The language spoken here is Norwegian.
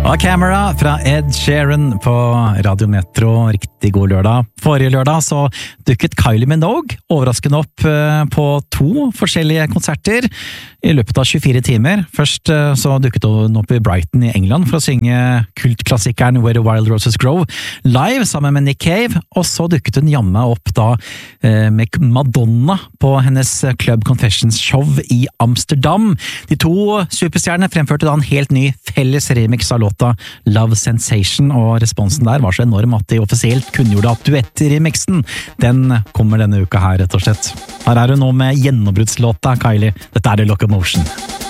Og Camera fra Ed Sheeran på Radio Metro. Riktig god lørdag. Forrige lørdag så dukket Kylie Minogue overraskende opp på 2 forskjellige konserter i løpet av 24 timer. Først så dukket hun opp i Brighton i England for å synge kultklassikeren Where the Wild Roses Grow live sammen med Nick Cave, og så dukket hun jammen opp da med Madonna på hennes Club Confessions show i Amsterdam. De 2 superstjernene fremførte da en helt ny felles remix av låta Love Sensation, og responsen der var så enorm at de offisielt kunngjorde at duett-remixen, den kommer denne uka her rett og slett. Her er hun nå med gjennombruddslåta, Kylie. Dette er The Locomotion.